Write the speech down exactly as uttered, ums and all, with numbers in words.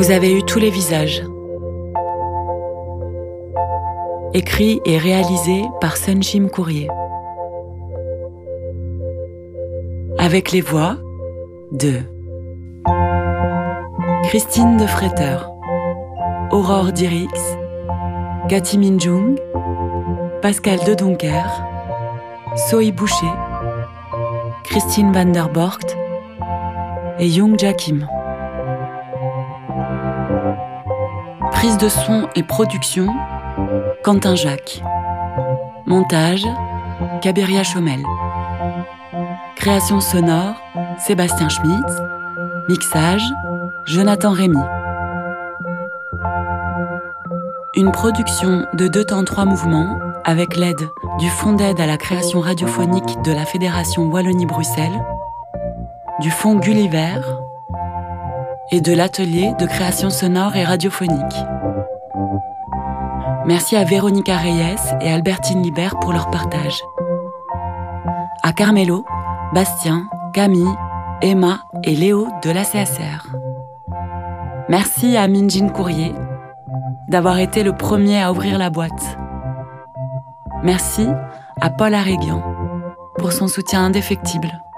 Vous avez eu tous les visages. Écrit et réalisé par Sunjim Courrier. Avec les voix de Christine de Fretter, Aurore Dirix, Cathy Minjung, Pascal de Donker, Sohi Boucher, Christine van der Borgt et Young Ja Kim. Prise de son et production, Quentin Jacques. Montage, Cabiria Chomel. Création sonore, Sébastien Schmitz. Mixage, Jonathan Rémy. Une production de Deux temps trois mouvements avec l'aide du Fonds d'aide à la création radiophonique de la Fédération Wallonie-Bruxelles, du Fonds Gulliver et de l'Atelier de création sonore et radiophonique. Merci à Véronica Reyes et Albertine Libert pour leur partage. À Carmelo, Bastien, Camille, Emma et Léo de l'A C S R. Merci à Minjin Courrier d'avoir été le premier à ouvrir la boîte. Merci à Paul Aréguian pour son soutien indéfectible.